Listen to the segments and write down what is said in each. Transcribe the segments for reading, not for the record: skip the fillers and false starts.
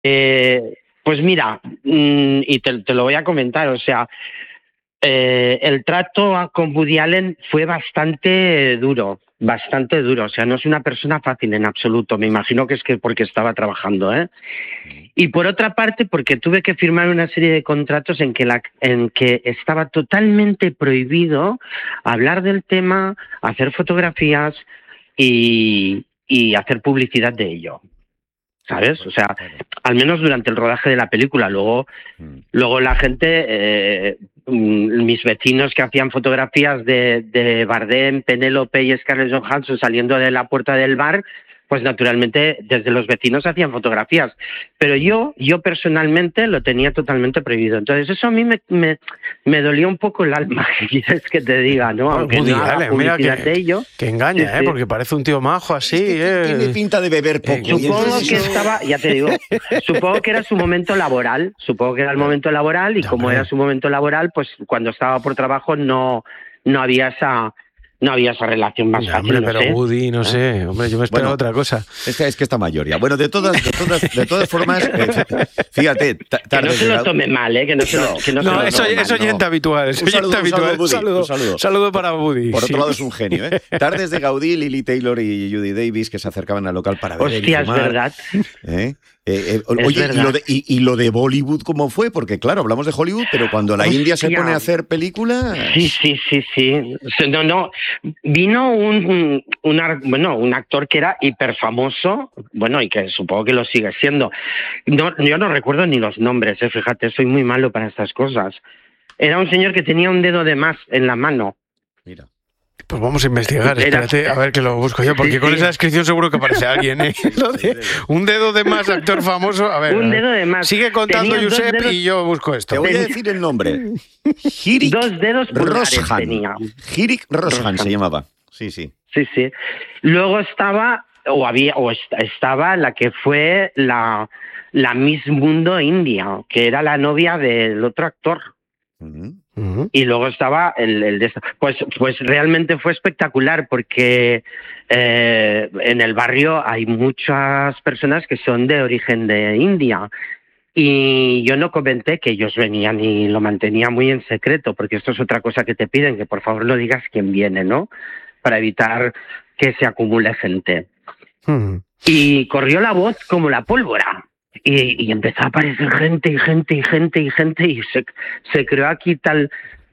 Pues mira, y te lo voy a comentar, o sea, el trato con Woody Allen fue bastante duro, o sea, no es una persona fácil en absoluto, me imagino que es que porque estaba trabajando, ¿eh? Y por otra parte, porque tuve que firmar una serie de contratos en que estaba totalmente prohibido hablar del tema, hacer fotografías y hacer publicidad de ello. ¿Sabes? O sea, al menos durante el rodaje de la película. Luego la gente, mis vecinos que hacían fotografías de Bardem, Penélope y Scarlett Johansson saliendo de la puerta del bar, pues naturalmente desde los vecinos hacían fotografías. Pero yo personalmente lo tenía totalmente prohibido. Entonces eso a mí me dolió un poco el alma, ¿qué quieres que te diga? ¿No? Bueno, Aunque Woody no haga Allen, publicidad mira de ello. que engaña, Sí. porque parece un tío majo así. Tiene pinta de beber poco. Supongo que estaba, ya te digo, supongo que era su momento laboral, el momento laboral y como era su momento laboral, pues cuando estaba por trabajo no había esa relación más fácil. Hombre, pero Woody, no sé, hombre, yo me esperaba otra cosa. Es que está mayor ya. Bueno, de todas formas, fíjate, que no se lo tome mal, que no se lo No, eso es oyente habitual. Un saludo para Woody. Por otro lado es un genio, ¿eh? Tardes de Gaudí, Lily Taylor y Judy Davis que se acercaban al local para beber y fumar. Hostia, es verdad. Oye, verdad. ¿y lo de Bollywood cómo fue? Porque claro, hablamos de Hollywood, pero cuando la India se pone a hacer películas... Sí. No. Vino un actor que era hiper famoso, bueno, y que supongo que lo sigue siendo. Yo no recuerdo ni los nombres, fíjate, soy muy malo para estas cosas. Era un señor que tenía un dedo de más en la mano. Mira. Pues vamos a investigar, espérate, a ver que lo busco yo, porque con esa descripción seguro que aparece alguien, ¿eh? Lo de un dedo de más, actor famoso, a ver. Un dedo de más. Sigue contando Josep y yo busco esto. Te voy a decir el nombre. Hirik 2 dedos pulgares tenía. Hirik Roshan se llamaba. Sí. Luego estaba la que fue la Miss Mundo India, que era la novia del otro actor. Y luego estaba el de esto. Pues realmente fue espectacular porque en el barrio hay muchas personas que son de origen de India. Y yo no comenté que ellos venían y lo mantenía muy en secreto, porque esto es otra cosa que te piden, que por favor no digas quién viene, ¿no? Para evitar que se acumule gente. Y corrió la voz como la pólvora. Y empezó a aparecer gente y se creó aquí tal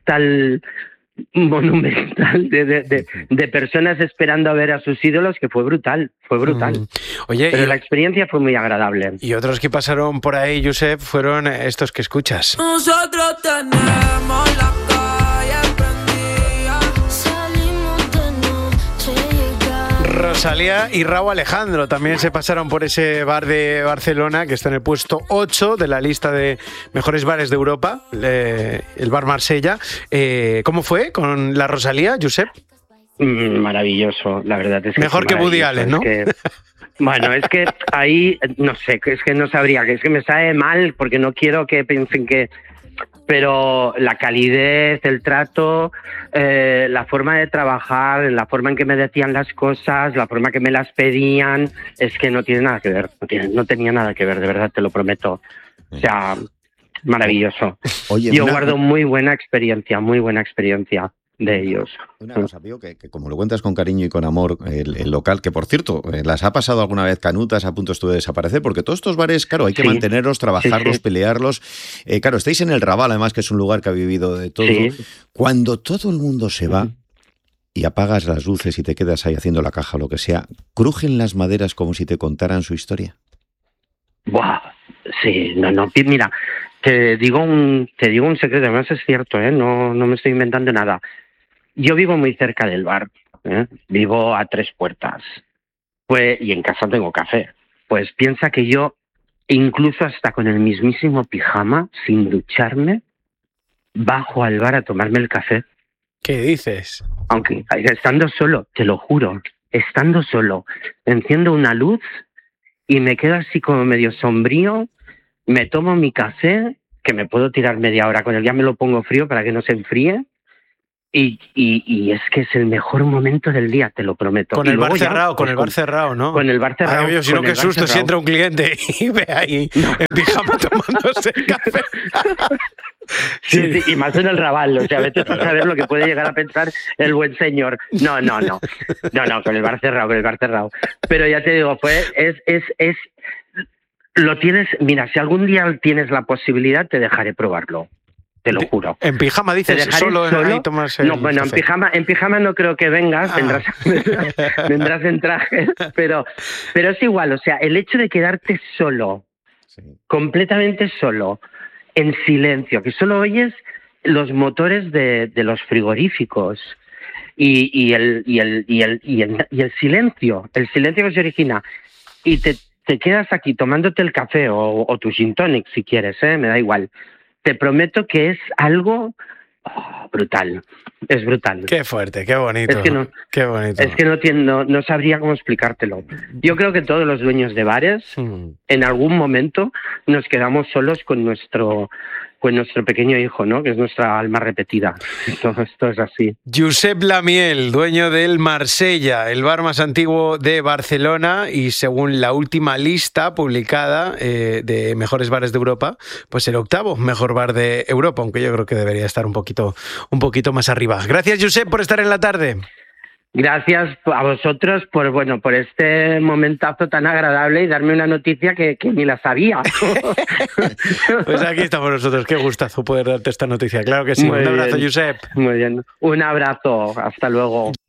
monumental de personas esperando a ver a sus ídolos que fue brutal. Oye, pero la experiencia fue muy agradable. Y otros que pasaron por ahí, Josep, fueron estos que escuchas. Nosotros tenemos la calle prendida. Salimos de noche. Rosalía y Rauw Alejandro también se pasaron por ese bar de Barcelona que está en el puesto 8 de la lista de mejores bares de Europa, el bar Marsella. ¿Cómo fue con la Rosalía, Josep? Maravilloso, la verdad es que mejor que Woody Allen, ¿no? Bueno, es que ahí, no sé, es que no sabría, que es que me sabe mal porque no quiero que piensen que... Pero la calidez, el trato, la forma de trabajar, la forma en que me decían las cosas, la forma que me las pedían, es que no tiene nada que ver, no tenía nada que ver, de verdad, te lo prometo. O sea, maravilloso. Oye, yo guardo muy buena experiencia de ellos. Una cosa, veo que como lo cuentas con cariño y con amor, el local, que por cierto, ¿las ha pasado alguna vez canutas, a punto estuvo de desaparecer? Porque todos estos bares, claro, hay que mantenerlos, trabajarlos, pelearlos. Claro, estáis en el Raval, además, que es un lugar que ha vivido de todo. Cuando todo el mundo se va y apagas las luces y te quedas ahí haciendo la caja o lo que sea, ¿crujen las maderas como si te contaran su historia? ¡Buah! Sí, no, mira, te digo un secreto, además es cierto, no me estoy inventando nada. Yo vivo muy cerca del bar, vivo a 3 puertas, pues, y en casa tengo café. Pues piensa que yo, incluso hasta con el mismísimo pijama, sin ducharme, bajo al bar a tomarme el café. ¿Qué dices? Aunque estando solo, te lo juro, estando solo, enciendo una luz y me quedo así como medio sombrío, me tomo mi café, que me puedo tirar media hora con él, ya me lo pongo frío para que no se enfríe, Y es que es el mejor momento del día, te lo prometo. Con Y el bar luego ya, cerrado, con pues, el bar cerrado, ¿no? Con el bar cerrado. Ay, Dios, si no, con qué el bar susto si cerrado. entra un cliente y ve ahí en pijama tomándose el café. Sí, y más en el Raval, o sea, vete a saber lo que puede llegar a pensar el buen señor. No, con el bar cerrado. Pero ya te digo, lo tienes, mira, si algún día tienes la posibilidad, te dejaré probarlo. Te lo juro. En pijama dices, solo ahí tomas el No, bueno, café. en pijama no creo que vengas, vendrás en traje, pero es igual, o sea, el hecho de quedarte solo, completamente solo, en silencio, que solo oyes los motores de los frigoríficos y el silencio que se origina, y te quedas aquí tomándote el café o tu gin tonic si quieres, me da igual. Te prometo que es algo brutal. Es brutal. Qué fuerte, qué bonito. Qué bonito. Es que no sabría cómo explicártelo. Yo creo que todos los dueños de bares, en algún momento, nos quedamos solos con nuestro pequeño hijo, ¿no? Que es nuestra alma repetida. Esto es así. Josep Lamiel, dueño del Marsella, el bar más antiguo de Barcelona, y según la última lista publicada de mejores bares de Europa, pues el 8º mejor bar de Europa, aunque yo creo que debería estar un poquito más arriba. Gracias, Josep, por estar en la tarde. Gracias a vosotros por este momentazo tan agradable y darme una noticia que ni la sabía. Pues aquí estamos nosotros, qué gustazo poder darte esta noticia. Claro que sí. Un abrazo, Josep. Muy bien. Un abrazo. Hasta luego.